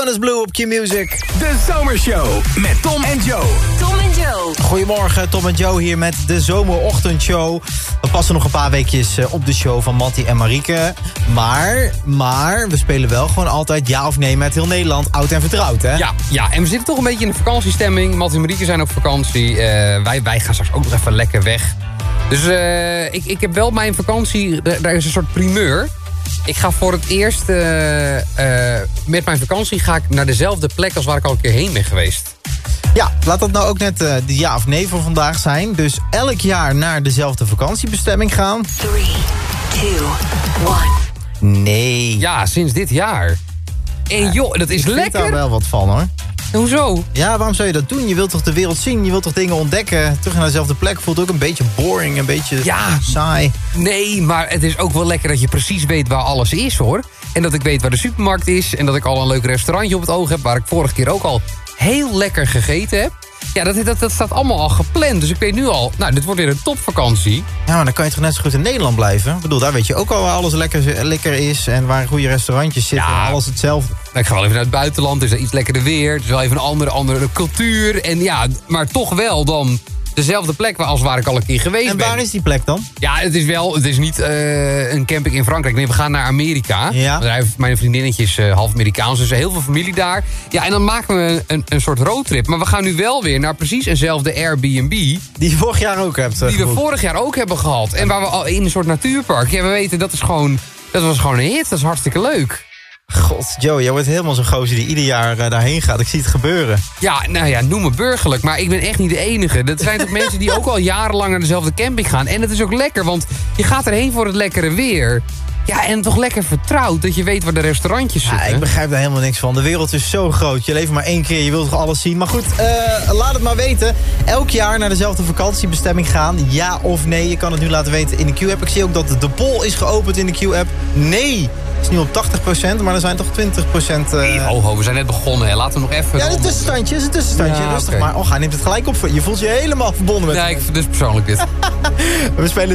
Jonas Blue op Q-Music. De Zomershow met Tom en Joe. Tom en Joe. Goedemorgen, Tom en Joe hier met de Zomerochtendshow. We passen nog een paar weekjes op de show van Mattie en Marieke. Maar we spelen wel gewoon altijd ja of nee met heel Nederland. Oud en vertrouwd, hè? Ja, en we zitten toch een beetje in de vakantiestemming. Mattie en Marieke zijn op vakantie. Wij gaan straks ook nog even lekker weg. Dus ik heb wel mijn vakantie, daar is een soort primeur. Ik ga voor het eerst met mijn vakantie ga ik naar dezelfde plek als waar ik al een keer heen ben geweest. Ja, laat dat nou ook net de ja of nee voor vandaag zijn. Dus elk jaar naar dezelfde vakantiebestemming gaan. 3, 2, 1. Nee. Ja, sinds dit jaar. En joh, dat is Ik vind lekker. daar wel wat van, hoor. Hoezo? Ja, waarom zou je dat doen? Je wilt toch de wereld zien? Je wilt toch dingen ontdekken? Terug naar dezelfde plek voelt ook een beetje boring, een beetje saai. Nee, maar het is ook wel lekker dat je precies weet waar alles is, hoor. En dat ik weet waar de supermarkt is. En dat ik al een leuk restaurantje op het oog heb, waar ik vorige keer ook al heel lekker gegeten heb. Ja, dat staat allemaal al gepland. Dus ik weet nu al, nou, dit wordt weer een topvakantie. Ja, maar dan kan je toch net zo goed in Nederland blijven? Ik bedoel, daar weet je ook al waar alles lekker is. En waar goede restaurantjes zitten Ja. en alles hetzelfde. Nou, ik ga wel even naar het buitenland, dus er is iets lekkerder weer. Het is wel even een andere cultuur. En ja, maar toch wel dan dezelfde plek als waar ik al een keer geweest ben. En waar is die plek dan? Ja, het is niet een camping in Frankrijk. Nee, we gaan naar Amerika. Ja. Want daar heeft mijn vriendinnetje is half Amerikaans, dus heel veel familie daar. Ja, en dan maken we een soort roadtrip. Maar we gaan nu wel weer naar precies eenzelfde Airbnb. Die je vorig jaar ook hebt. Die we geboekt. vorig jaar ook hebben gehad. En waar we al in een soort natuurpark. Ja, we weten, dat was gewoon een hit. Dat is hartstikke leuk. God, Joe, jij wordt helemaal zo'n gozer die ieder jaar daarheen gaat. Ik zie het gebeuren. Ja, nou ja, noem me burgerlijk, maar ik ben echt niet de enige. Dat zijn toch mensen die ook al jarenlang naar dezelfde camping gaan. En het is ook lekker, want je gaat erheen voor het lekkere weer. Ja, en toch lekker vertrouwd dat je weet waar de restaurantjes zitten. Ja, ik begrijp daar helemaal niks van. De wereld is zo groot. Je leeft maar één keer, je wilt toch alles zien. Maar goed, laat het maar weten. Elk jaar naar dezelfde vakantiebestemming gaan. Ja of nee, je kan het nu laten weten in de Q-app. Ik zie ook dat de poll is geopend in de Q-app. Nee, het is nu op 80%, maar er zijn toch 20%... Ho, we zijn net begonnen, hè. Laten we nog even... Ja, het is een tussenstandje. Ja, Rustig oké. maar. Oh, hij neemt het gelijk op. Je voelt je helemaal verbonden met... Nee, ik vind het dus persoonlijk dit. We spelen